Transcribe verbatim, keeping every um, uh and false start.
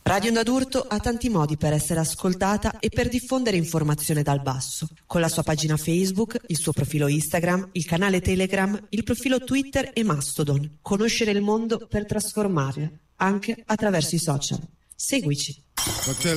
Radio Onda d'Urto ha tanti modi per essere ascoltata e per diffondere informazione dal basso, con la sua pagina Facebook, il suo profilo Instagram, il canale Telegram, il profilo Twitter e Mastodon. Conoscere il mondo per trasformarlo, anche attraverso i social. Seguici. Cocktail